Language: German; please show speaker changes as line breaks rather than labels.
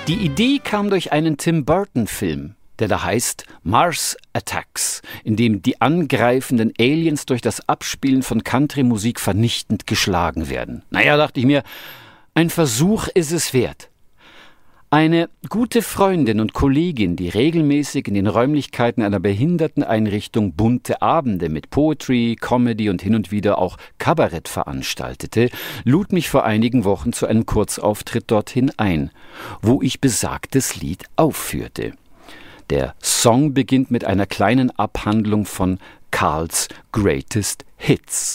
Die Idee kam durch einen Tim Burton-Film, der da heißt Mars Attacks, in dem die angreifenden Aliens durch das Abspielen von Country-Musik vernichtend geschlagen werden. Naja, dachte ich mir, ein Versuch ist es wert. Eine gute Freundin und Kollegin, die regelmäßig in den Räumlichkeiten einer Behinderteneinrichtung bunte Abende mit Poetry, Comedy und hin und wieder auch Kabarett veranstaltete, lud mich vor einigen Wochen zu einem Kurzauftritt dorthin ein, wo ich besagtes Lied aufführte. Der Song beginnt mit einer kleinen Abhandlung von Carls Greatest Hits.